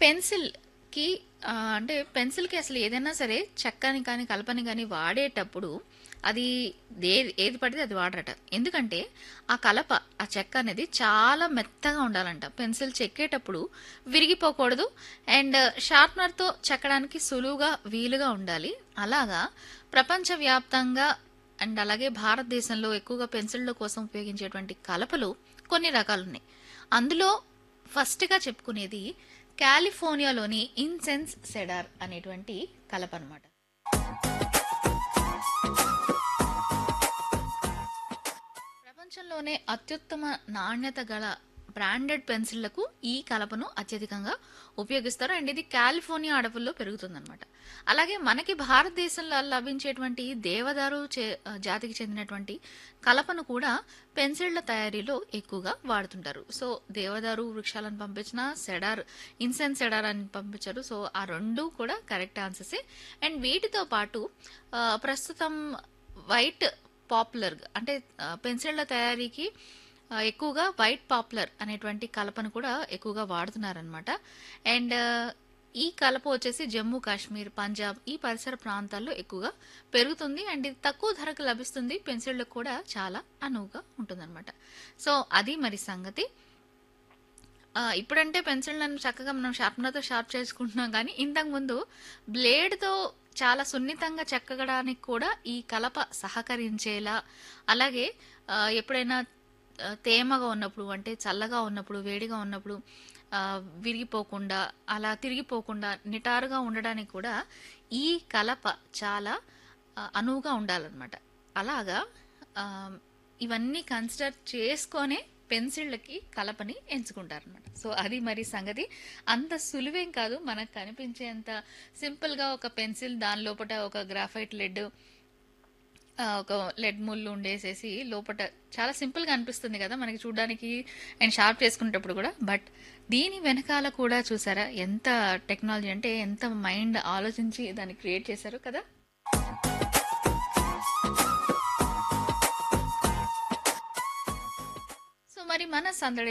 పెన్సిల్‌కి అంటే పెన్సిల్‌కి అసలు ఏదైనా సరే చెక్కని కానీ, కలపని గానీ వాడేటప్పుడు అది ఏది పడితే అది వాడరట. ఎందుకంటే ఆ కలప, ఆ చెక్క అనేది చాలా మెత్తగా ఉండాలంట. పెన్సిల్ చెక్కేటప్పుడు విరిగిపోకూడదు. అండ్ షార్ప్‌నర్‌తో చెక్కడానికి సులువుగా, వీలుగా ఉండాలి. అలాగా ప్రపంచవ్యాప్తంగా అండ్ అలాగే భారతదేశంలో ఎక్కువగా పెన్సిళ్ళ కోసం ఉపయోగించేటువంటి కలపలు కొన్ని రకాలున్నాయి. అందులో ఫస్ట్‌గా చెప్పుకునేది కాలిఫోర్నియాలోని ఇన్సెన్స్ సెడార్ అనేటువంటి కలప అనమాట. ప్రపంచంలోనే అత్యుత్తమ నాణ్యత గల బ్రాండెడ్ పెన్సిళ్లకు ఈ కలపను అత్యధికంగా ఉపయోగిస్తారు. అండ్ ఇది కాలిఫోర్నియా అడవుల్లో పెరుగుతుందన్నమాట. అలాగే మనకి భారతదేశంలో లభించేటువంటి దేవదారు జాతికి చెందినటువంటి కలపను కూడా పెన్సిళ్ల తయారీలో ఎక్కువగా వాడుతుంటారు. సో దేవదారు వృక్షాలను పంపించిన సెడార్, ఇన్సెన్స్ సెడార్ అని పంపించారు. సో ఆ రెండు కూడా కరెక్ట్ ఆన్సర్సే. అండ్ వీటితో పాటు ప్రస్తుతం వైట్ పాపులర్ అంటే పెన్సిళ్ల తయారీకి ఎక్కువగా వైట్ పాపులర్ అనేటువంటి కలపను కూడా ఎక్కువగా వాడుతున్నారనమాట. అండ్ ఈ కలప వచ్చేసి జమ్మూ కాశ్మీర్, పంజాబ్ ఈ పరిసర ప్రాంతాల్లో ఎక్కువగా పెరుగుతుంది. అండ్ ఇది తక్కువ ధరకు లభిస్తుంది. పెన్సిళ్ళకు కూడా చాలా అనువుగా ఉంటుందన్నమాట. సో అది మరి సంగతి. ఇప్పుడంటే పెన్సిళ్ళను చక్కగా మనం షార్ప్నర్తో షార్ప్ చేసుకుంటున్నాం, కానీ ఇంతకుముందు బ్లేడ్తో చాలా సున్నితంగా చెక్కడానికి కూడా ఈ కలప సహకరించేలా, అలాగే ఎప్పుడైనా తేమగా ఉన్నప్పుడు అంటే చల్లగా ఉన్నప్పుడు, వేడిగా ఉన్నప్పుడు విరిగిపోకుండా, అలా తిరిగిపోకుండా నిటారుగా ఉండడానికి కూడా ఈ కలప చాలా అనువుగా ఉండాలన్నమాట. అలాగా ఆ, ఇవన్నీ కన్సిడర్ చేసుకొనే పెన్సిళ్ళకి కలపని ఎంచుకుంటారనమాట. సో అది మరి సంగతి. అంత సులువేం కాదు, మనకు కనిపించేంత సింపుల్గా ఒక పెన్సిల్, దాని లోపల ఒక గ్రాఫైట్ లెడ్, ఒక లెడ్ ముళ్ళు ఉండేసేసి లోపల చాలా సింపుల్గా అనిపిస్తుంది కదా మనకి చూడడానికి అండ్ షార్ప్ చేసుకునేటప్పుడు కూడా. బట్ దీని వెనకాల కూడా చూసారా ఎంత టెక్నాలజీ, అంటే ఎంత మైండ్ ఆలోచించి దాన్ని క్రియేట్ చేశారు కదా. సో మరి మన సందడి